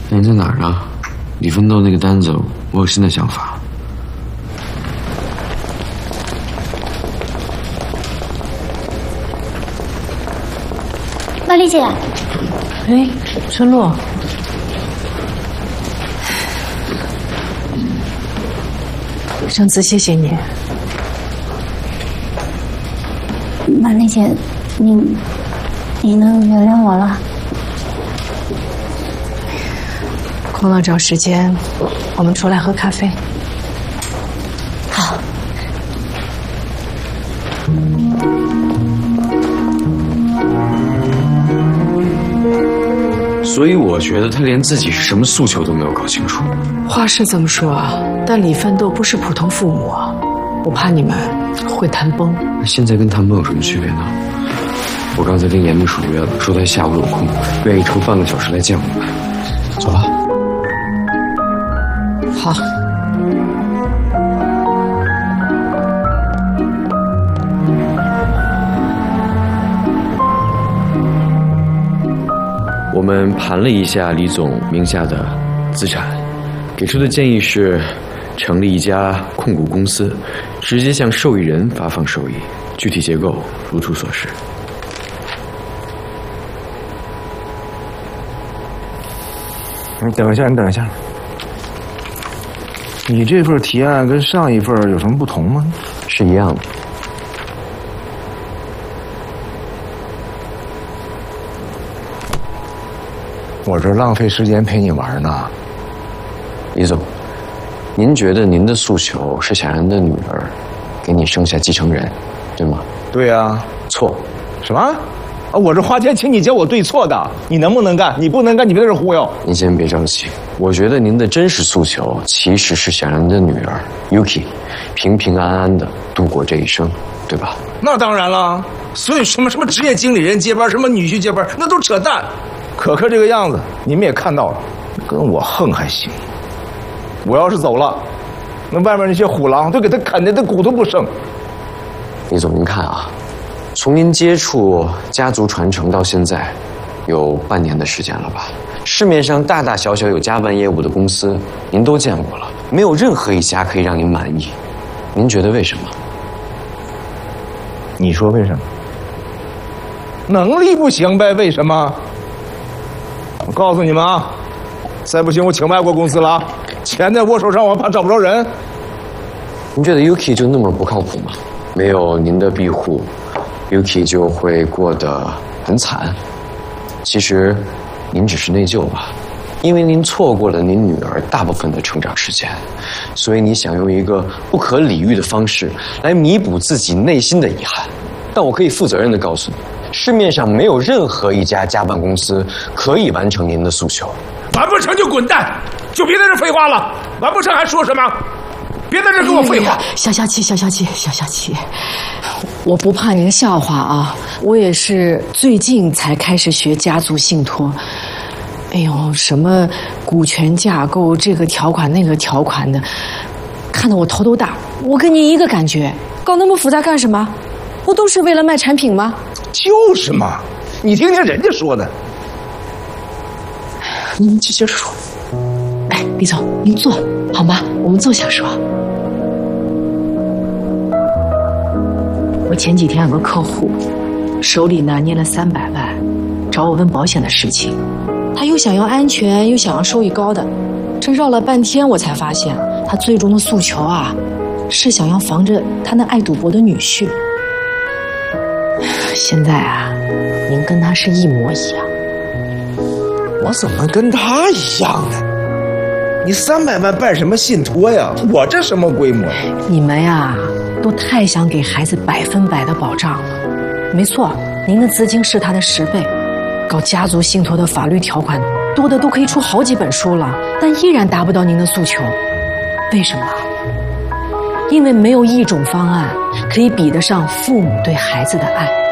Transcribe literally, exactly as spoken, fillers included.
那你在哪儿啊？李奋斗那个单子，我有新的想法。 万丽姐， 哎，春露，上次谢谢你。 万丽姐，你你能原谅我了？ 空了找时间，我们出来喝咖啡。 好。 所以我觉得他连自己是什么诉求都没有搞清楚。 话是这么说啊，但李奋斗不是普通父母啊，我怕你们会谈崩。 那现在跟谈崩有什么区别呢？我刚才跟严秘书约了，说他下午有空，愿意抽半个小时来见我们。走了。 好。 我们盘了一下李总名下的资产，给出的建议是成立一家控股公司，直接向受益人发放收益，具体结构如图所示。 你等一下，你等一下，你这份提案跟上一份有什么不同吗？ 是一样的。 我这浪费时间陪你玩呢。 李总，您觉得您的诉求是想让您的女儿给你生下继承人，对吗？ 对呀。 错。 什么？啊，我这花钱请你教我对错的，你能不能干？你不能干，你别在这忽悠。 您先别着急，我觉得您的真实诉求其实是想让您的女儿 Yuki 平平安安的度过这一生，对吧？ 那当然了，所以什么什么职业经理人接班，什么女婿接班，那都扯淡。可可这个样子，你们也看到了，跟我横还行。我要是走了，那外面那些虎狼都给他啃的，他骨头不剩。 李总，您看啊，从您接触家族传承到现在，有半年的时间了吧？市面上大大小小有家办业务的公司，您都见过了，没有任何一家可以让您满意。您觉得为什么？ 你说为什么？能力不行呗？为什么？我告诉你们啊，再不行我请外国公司了啊！钱在我手上，我怕找不着人。 您觉得 Yuki 就那么不靠谱吗？没有您的庇护 ，Yuki 就会过得很惨。其实，您只是内疚吧，因为您错过了您女儿大部分的成长时间，所以你想用一个不可理喻的方式来弥补自己内心的遗憾。但我可以负责任地告诉你，市面上没有任何一家家办公司可以完成您的诉求。 完不成就滚蛋，就别在这废话了。完不成还说什么？别在这跟我废话。 消消气，消消气，消消气。我不怕您笑话啊，我也是最近才开始学家族信托。哎呦，什么股权架构，这个条款那个条款的，看得我头都大。我跟您一个感觉，搞那么复杂干什么？不都是为了卖产品吗？ 就是嘛，你听听人家说的。 您接着说。哎，李总，您坐好吗？我们坐下说。我前几天有个客户，手里呢捏了三百万，找我问保险的事情。他又想要安全，又想要收益高的，这绕了半天，我才发现他最终的诉求啊，是想要防着他那爱赌博的女婿。现在啊，您跟他是一模一样。 我怎么跟他一样呢？你三百万办什么信托呀？我这什么规模呀？ 你们呀，都太想给孩子百分百的保障了。没错，您的资金是他的十倍，搞家族信托的法律条款多的都可以出好几本书了，但依然达不到您的诉求。为什么？因为没有一种方案可以比得上父母对孩子的爱。